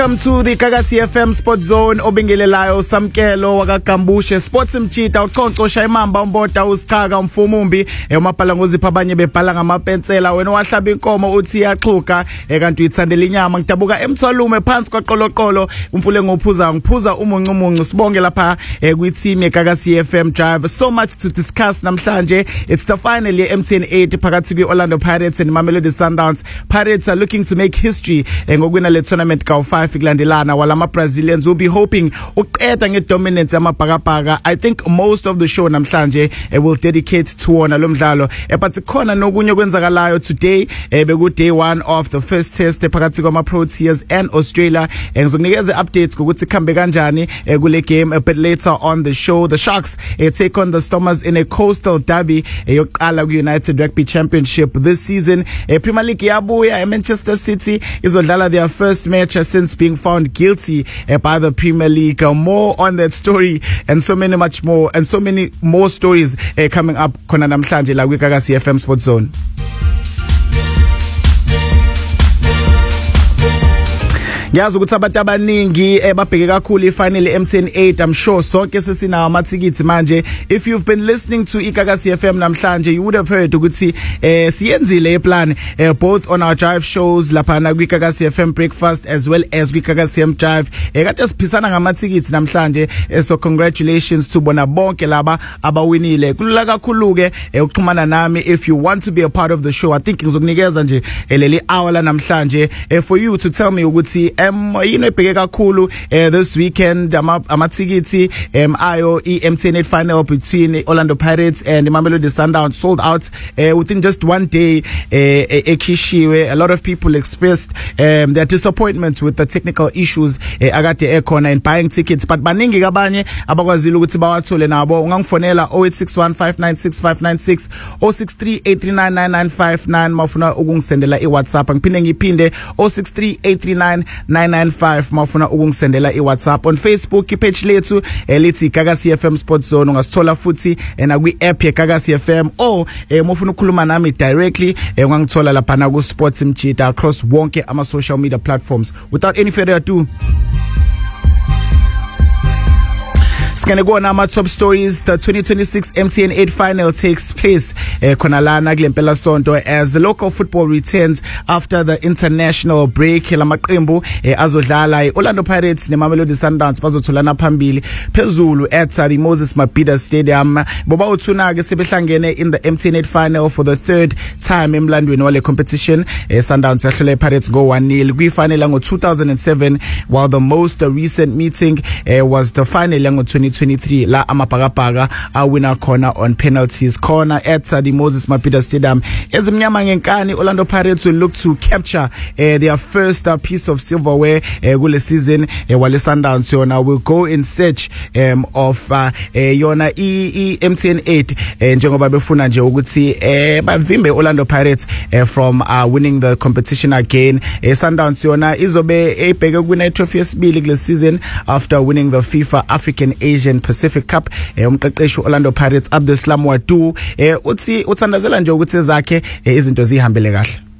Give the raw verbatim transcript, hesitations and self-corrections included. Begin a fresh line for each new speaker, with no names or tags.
Welcome to the Gagasi F M Sports Zone. Obingelelayo Samkelo wakagambushe Sports Mchita uqonqo shayimamba umbota usichaga umfumumbi emaphalangozi phabanye bebhala ngamapensela wena wahlaba inkomo uthi yaxhuka ekanti uyithandela inyama ngidabuka emthwalume phansi kwaqoloqolo umfule ngophuza ngiphuza umuncumuncu sibonge lapha kwi team ye Gagasi F M Drive. So much to discuss namhlanje. It's the final ye M T N eight phakathi kwi Orlando Pirates and Mamelodi Sundowns. Pirates are looking to make history ngokwina le tournament ka five Glandelana while ama Brazilians will be hoping uqeda ngedominance amabhakabhaka. I think most of the show namhlanje uh, will dedicate to wona lo mdlalo uh, but khona nokunye kwenzakalayo today uh, beku day one of the first test phakathi kwama Proteas and Australia. Ngizokunikeza updates ukuthi khambe kanjani uh, kule game a bit later on the show. The Sharks uh, take on the Stormers in a coastal derby uh, yokuqala ku United Rugby Championship this season. uh, Premier League yabuya Manchester City izodlala their first match uh, since being found guilty uh, by the Premier League. Uh, more on that story and so many much more and so many more stories uh, coming up khona namhlanje la kwi Gagasi F M Sports Zone. Ngiyazi ukuthi abantu abaningi ebabheke kakhulu ifinal M T N eight. I'm sure sonke sesinawo amathikithi manje. If you've been listening to iGagasi F M namhlanje, you would have heard ukuthi eh siyenzile iplan eh, both on our drive shows lapha na kwiGagasi F M breakfast as well as kwiGagasi F M drive. Eh kade siphisana ngamathikithi namhlanje. Eh, so congratulations to bona bonke laba abawinile. Kulula kakhulu ke ukuxhumana nami if you want to be a part of the show. I think ngizokunikeza nje leli hour la namhlanje eh, for you to tell me ukuthi Um, you know, ebheke kakhulu uh, this weekend amathikiti um, ayo i-M T N eight final between Orlando Pirates and Mamelodi Sundowns sold out uh, within just one day. uh, ekhishiwe. A lot of people expressed um, their disappointment with the technical issues uh, akade ekhona in buying tickets, but baningi kabanye abakwazile ukuthi bawathole nabo. Ungangifonela oh eight six one five nine six five nine six oh six three eight three nine nine nine five nine mafuna ukungisendela iWhatsApp ngiphinde ngiphinde oh six three eight three nine nine nine five mafuna ukungisendela iWhatsApp. On Facebook ipage lethu elithi Gagasi F M Sports Zone ungasithola futhi na kwi app ye Gagasi F M or mofuna ukukhuluma nami directly ungangithola lapha na ku Sports Mchita across wonke ama social media platforms. Without any further ado, Gonna go on our top stories. The twenty twenty-six M T N eight final takes place uh, Konalana Glempela Sonto as the local football returns after the international break. La maqembu azodlala Orlando Pirates ne Mamelodi Sundowns bazotholana phambili phezulu at the Moses Mabhida Stadium. Boba uthuna ke sebehlangene in the M T N eight final for the third time emlandweni wale competition. uh, Sundowns yahlule Pirates go one nil kwi final ngo two thousand seven, while the most uh, recent meeting uh, was the final ngo twenty twenty-three la amabhakabhaka a winner corner on penalties corner at uh, the Moses Mabhida Stadium. Ezimnyama ngenkani Orlando Pirates will look to capture uh, their first uh, piece of silverware uh, kule season, uh, while Sundowns yona will go in search um, of uh, uh, yona i M T N eight uh, njengoba befuna nje ukuthi uh, bavimbe Orlando Pirates uh, from uh, winning the competition again. uh, Sundowns yona izobe ebheke kwina trophy yesibili kule season after winning the FIFA African Asian Pacific Cup. Umqeqeshi Orlando Pirates Abdeslam Wadu uthi uthandazela nje ukuthi zakhe izinto zihambele kahle.